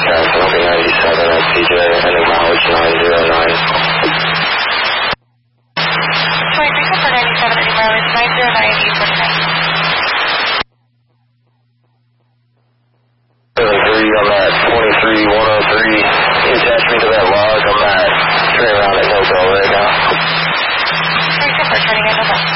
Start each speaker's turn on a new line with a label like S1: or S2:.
S1: contact, Columbia 97 at CJ, ending mileage 909.
S2: 23 for 97 ending mileage 909, 849.
S1: 73, I'm at 23103. Can you attach me to that log? I'm at turning around at Hillsdale right now.
S2: 23 for turning in,